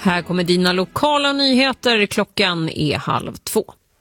Här kommer dina lokala nyheter. Klockan är 1:30.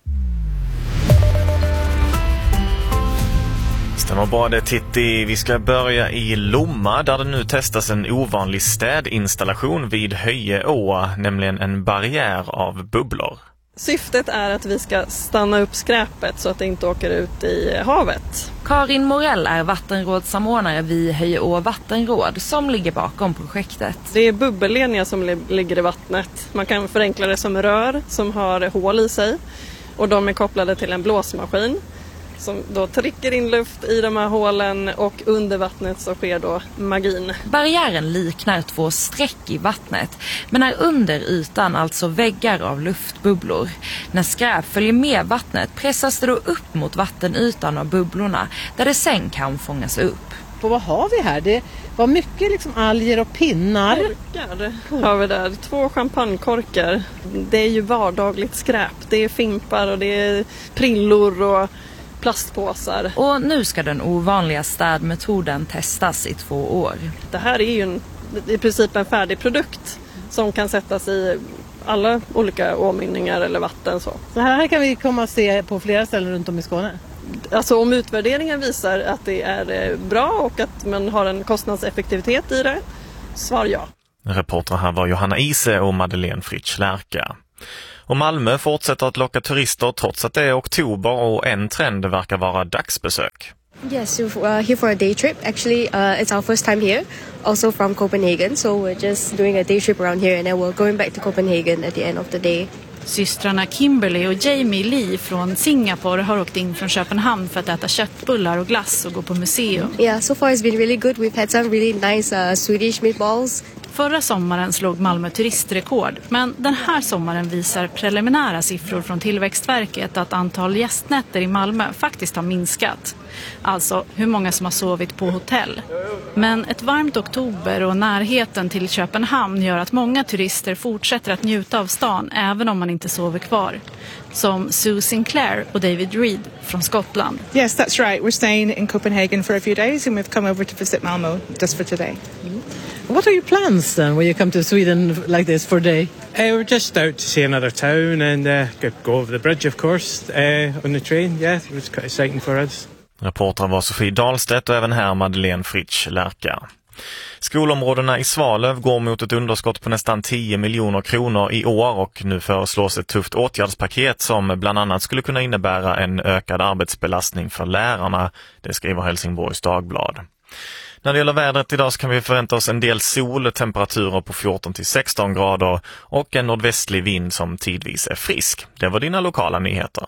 Stämmer bra det, Titti. Vi ska börja i Lomma där det nu testas en ovanlig städinstallation vid Höjeå, nämligen en barriär av bubblor. Syftet är att vi ska stanna upp skräpet så att det inte åker ut i havet. Karin Morell är vattenrådssamordnare vid Höjeå vattenråd som ligger bakom projektet. Det är bubbelledningar som ligger i vattnet. Man kan förenkla det som rör som har hål i sig och de är kopplade till en blåsmaskin som då trycker in luft i de här hålen och under vattnet så sker då magin. Barriären liknar 2 streck i vattnet men är under ytan alltså väggar av luftbubblor. När skräp följer med vattnet pressas det då upp mot vattenytan av bubblorna där det sen kan fångas upp. Och vad har vi här? Det var mycket liksom alger och pinnar. Korkar har vi där. 2 champagnekorkar. Det är ju vardagligt skräp. Det är fimpar och det är prillor och plastpåsar. Och nu ska den ovanliga städmetoden testas i 2 år. Det här är ju i princip en färdig produkt som kan sättas i alla olika åmynningar eller vatten. Så här kan vi komma och se på flera ställen runt om i Skåne. Alltså om utvärderingen visar att det är bra och att man har en kostnadseffektivitet i det, svar ja. Reporter här var Johanna Ise och Madeleine Fritsch-Lärka. Och Malmö fortsätter att locka turister trots att det är oktober och en trend verkar vara dagsbesök. Yes, so here for a day trip. Actually, it's our first time here, also from Copenhagen. So we're just doing a day trip around here and then we're going back to Copenhagen at the end of the day. Systrarna Kimberly och Jamie Lee från Singapore har åkt in från Köpenhamn för att äta köttbullar och glass och gå på museum. Yeah, so far it's been really good. We've had some really nice Swedish meatballs. Förra sommaren slog Malmö turistrekord, men den här sommaren visar preliminära siffror från Tillväxtverket att antal gästnätter i Malmö faktiskt har minskat. Alltså hur många som har sovit på hotell. Men ett varmt oktober och närheten till Köpenhamn gör att många turister fortsätter att njuta av stan även om man inte sover kvar. Som Sue Sinclair och David Reed från Skottland. Yes, that's right. We're staying in Copenhagen for a few days and we've come over to visit Malmö just for today. What are your plans then when you come to Sweden like this for a day? We're just out to see another town and go over the bridge, of course, on the train. Yeah, it was quite exciting for us. Reporter var Sofie Dahlstedt och även här Madeleine Fritsch-Lärka. Skolområdena i Svalöv går mot ett underskott på nästan 10 miljoner kronor i år och nu föreslås ett tufft åtgärdspaket som bland annat skulle kunna innebära en ökad arbetsbelastning för lärarna, det skriver Helsingborgs Dagblad. När det gäller vädret idag så kan vi förvänta oss en del sol, temperaturer på 14-16 grader och en nordvästlig vind som tidvis är frisk. Det var dina lokala nyheter.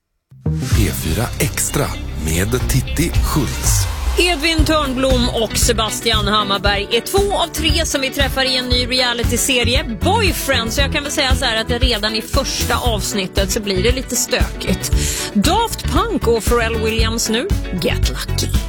P4 Extra med Titti Schultz. Edvin Törnblom och Sebastian Hammarberg är 2 av 3 som vi träffar i en ny reality-serie Boyfriend. Så jag kan väl säga så här att det redan i första avsnittet så blir det lite stökigt. Daft Punk och Pharrell Williams nu, Get Lucky.